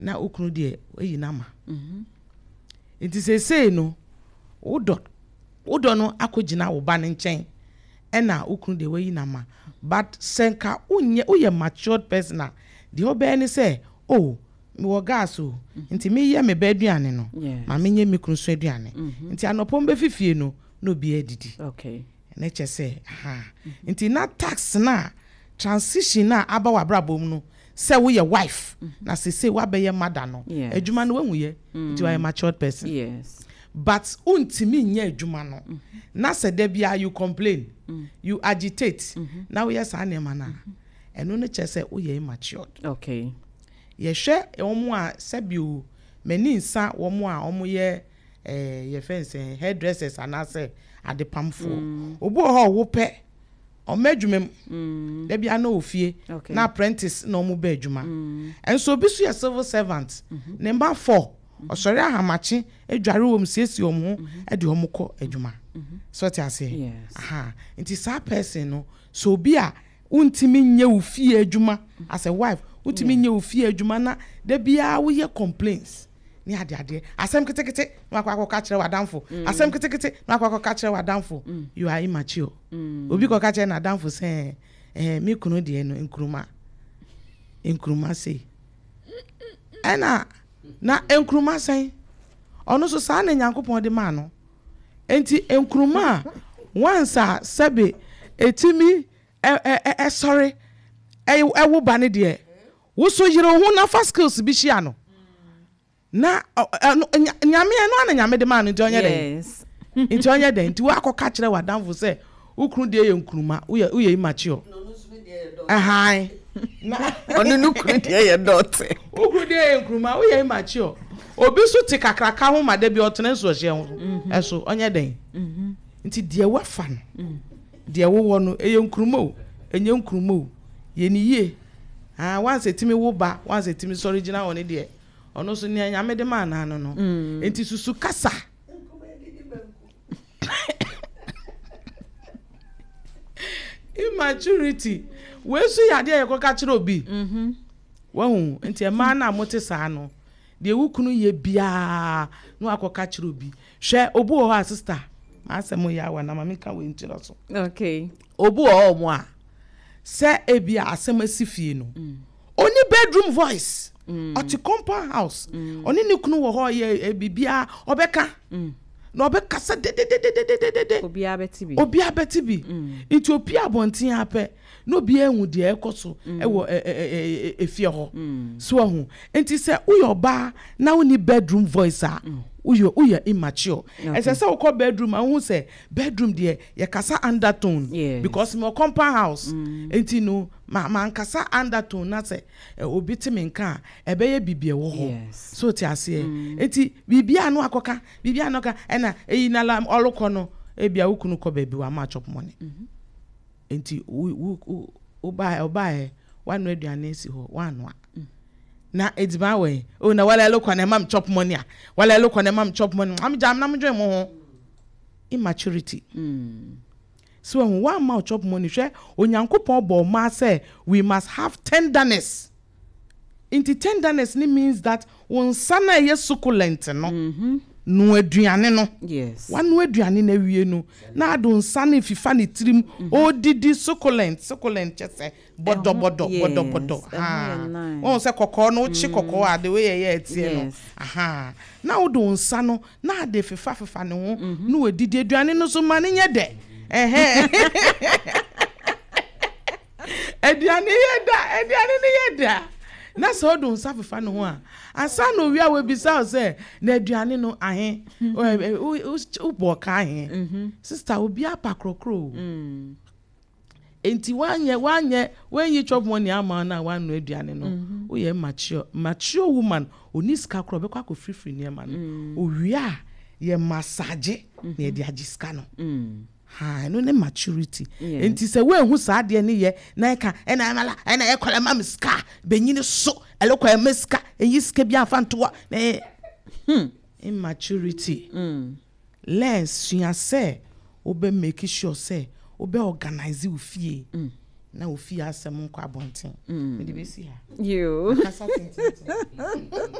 na okunu de eyi na ma enti say no wodo no akogina wo ba ne nchen ena okunu de we yi na ma but senka uye matured person the obe ni say oh me wo gas o nti me ye me ba aduane no ma me nye me kunu so aduane nti anopom be fifie no bi edidi okay na che say nti na tax na transition na aba wa brabom no say we your wife na say wa be ye mother no adwuma no wahu ye nti wa matured person yes but untimi nya adwuma no na say da bia you complain you agitate now yes anema na eno no che say we immature okay ye hwe omo a sabio mani nsa omo a omo ye ye fence hairdressers anase adepamfo obu ho wo pe o madwumem da bia na ofie na apprentice na omo ba adwuma enso obi so ye civil servant number 4 osori ahamachi edware wom siesi omo e de omo kọ adwuma so ti ase nti sa person no so obi a untimi nye ofie adwuma as a wife untimi nye ofie adwuma na da bia wo ye complaints ni ade asem ketekete na akwa ka kire wadamfo asem ketekete na akwa ka kire wadamfo you are immature obi ko ka kire na adamfo say me kunu de no enkruma say ena na enkruma say ono so sa na nyankopon de ma no enti enkruma once sabe etimi sorry wo ba ne de wo so yire ho na fast skills bi hia no na nyame no na nyame de ma no nti onye den nti onye den nti wo akoka kire wadamfo say ukunu de ye nkruma wo ye immature na onu nukuru de ye dot ukunu de ye nkruma wo ye immature obi so ti kakraka ho ma de bi otene so hye ho eso onye den nti de wa fa no de wo no eye nkruma o enye nkruma o ye ni ye once etimi wo ba once etimi so original one de ono so ni nyame de ma na no enti susu kasa immaturity we so ya de yekoka kire obi wahu enti e ma na mote sa no de wukunu ye bia no akoka kire obi hwe obu ho a sister ma asem ya wa na ma meka we ntiro so okay obu ho mo a se ebia asem asifie no oni bedroom voice oti compound house oni ni kunu wo ho ye bibia obeka na obeka se de obi abeti bi Ethiopia bontin ape no bi ehun de ekoso ewo efie ho so ho enti se uyoba na uni bedroom voice a uyo immature ese se ukọ bedroom ahun se bedroom de ye kasa undertone because me compound house enti no ma nkasa undertone na se obi timi nka ebe ye bibie wo ho so ti ase enti bibia no akoka bibia no ka ena eyi na la olukọ no ebia ukunu kọ baby wa ma chop money enti u buy one aduane si ho one na ediba we o na wala lokọ na mam chop money a wala lokọ na mam chop money am jam na mjo mo ho immaturity so when one mouth chop money hwe onyankopon bo ma say we must have tenderness. Inti tenderness ni means that when sana ye succulent no no aduane no yes one no aduane na wie no na adon sana fifa ni trim odidi succulent chese bodo won say kokko no chi kokko a the way ye etie no na odon sa no na de fifa ne ho no odidi aduane no so ma ne nye de aduane ne yeda na so odon sa fifa ne ho a asa no wi a we bisa say na aduane no ahe u bo ka ahe sister obi apakrokro enti wanye when you chop money ama na wan no aduane no wo ye mature woman oniska kro be kwa ko free ne ma no owi a ye massage na e di agiska no no ne maturity enti se we hu sa de ne ye na ka ena amala ena e kwala mam ska benyini so elokwa meska eyiska bia fantoa immaturity learn suya say obe make sure say obe organize ufie na ofi asem nkwa bonten me de besi ha you kasa tenten